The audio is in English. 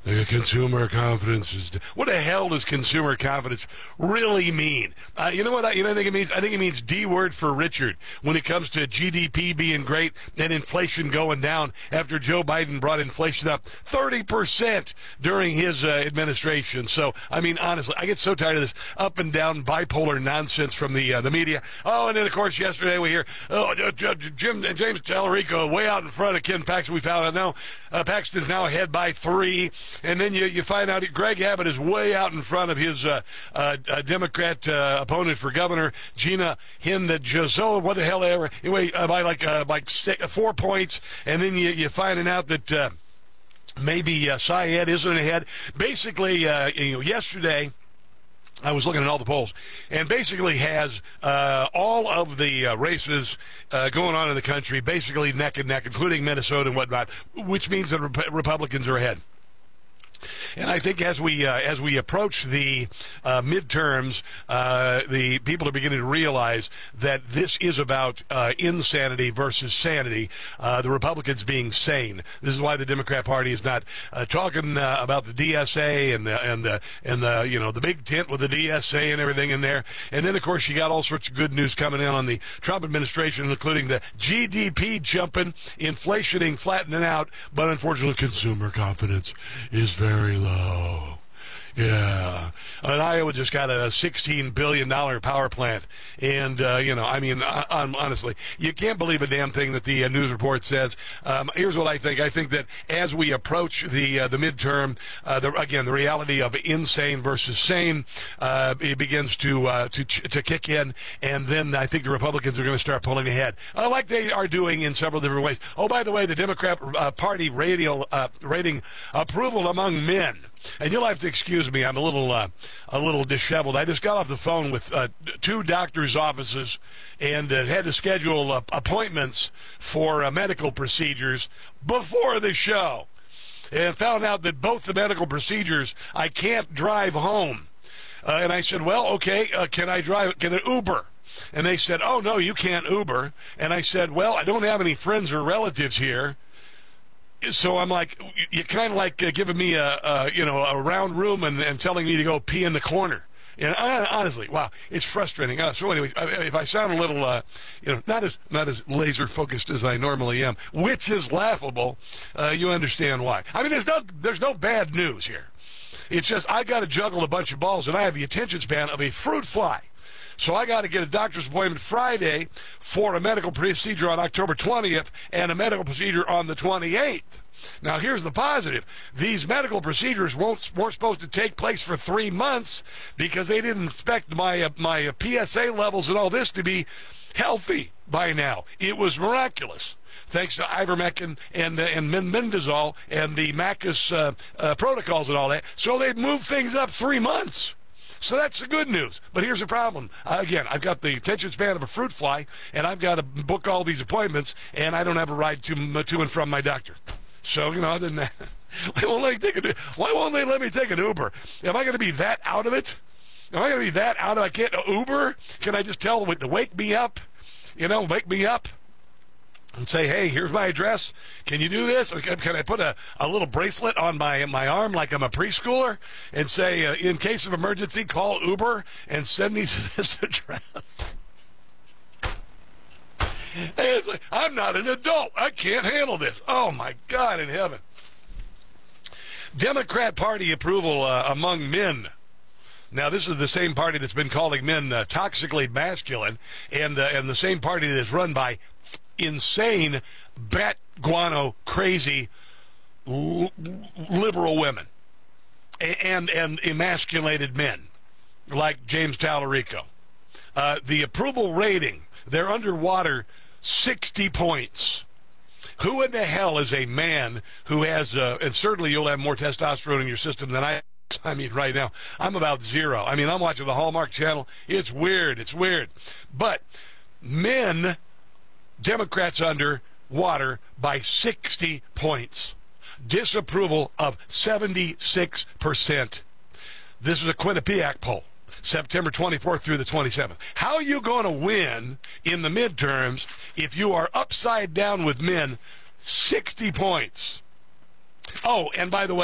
The consumer confidence is. What the hell does consumer confidence really mean? You know what? I think it means. I think it means D word for Richard when it comes to GDP being great and inflation going down after Joe Biden brought inflation up 30% during his administration. So, I mean, honestly, I get so tired of this up and down bipolar nonsense from the media. Oh, and then of course yesterday we hear James Tallarico way out in front of Ken Paxton. We found out now Paxton's now ahead by 3. And then you find out Greg Abbott is way out in front of his Democrat opponent for governor, Gina Hinojosa, what the hell ever. Anyway, by like 4 points. And then you finding out that maybe Syed isn't ahead. Basically, yesterday, I was looking at all the polls, and basically has all of the races going on in the country basically neck and neck, including Minnesota and whatnot, which means that Republicans are ahead. And I think as we approach the midterms, the people are beginning to realize that this is about insanity versus sanity. The Republicans being sane. This is why the Democrat Party is not talking about the DSA and the big tent with the DSA and everything in there. And then of course you got all sorts of good news coming in on the Trump administration, including the GDP jumping, inflation flattening out, but unfortunately consumer confidence is very low. Yeah. And Iowa just got a $16 billion power plant. And, honestly, you can't believe a damn thing that the news report says. Here's what I think. I think that as we approach the midterm, the reality of insane versus sane it begins to kick in. And then I think the Republicans are going to start pulling ahead, like they are doing in several different ways. Oh, by the way, the Democrat Party rating approval among men. And you'll have to excuse me, I'm a little disheveled. I just got off the phone with 2 doctors' offices and had to schedule appointments for medical procedures before the show. And found out that both the medical procedures, I can't drive home. And I said, well, okay, can I Uber? And they said, oh, no, you can't Uber. And I said, well, I don't have any friends or relatives here. So I'm like, you're kind of like giving me a round room and telling me to go pee in the corner. And honestly, wow, it's frustrating. So anyway, if I sound a little, not as laser focused as I normally am, which is laughable, you understand why. I mean, there's no bad news here. It's just I got to juggle a bunch of balls, and I have the attention span of a fruit fly. So I got to get a doctor's appointment Friday for a medical procedure on October 20th and a medical procedure on the 28th. Now, here's the positive. These medical procedures weren't supposed to take place for 3 months because they didn't expect my PSA levels and all this to be healthy by now. It was miraculous, thanks to ivermectin and mendazole and the MACUS protocols and all that. So they'd moved things up 3 months. So that's the good news. But here's the problem. Again, I've got the attention span of a fruit fly, and I've got to book all these appointments, and I don't have a ride to and from my doctor. So, other than that, why won't they let me take an Uber? Am I going to be that out of it? Am I going to be that out of it? I can't Uber? Can I just tell them to wake me up? Wake me up? And say, hey, here's my address. Can you do this? Can I put a little bracelet on my arm like I'm a preschooler and say, in case of emergency, call Uber and send me to this address? Hey, it's like, I'm not an adult. I can't handle this. Oh, my God in heaven. Democrat Party approval among men. Now, this is the same party that's been calling men toxically masculine and the same party that is run by insane, bat guano, crazy, liberal women and emasculated men like James Tallarico. The approval rating, they're underwater 60 points. Who in the hell is a man who has, and certainly you'll have more testosterone in your system than I mean, right now, I'm about 0. I mean, I'm watching the Hallmark Channel. It's weird. But men, Democrats under water by 60 points. Disapproval of 76%. This is a Quinnipiac poll, September 24th through the 27th. How are you going to win in the midterms if you are upside down with men 60 points? Oh, and by the way,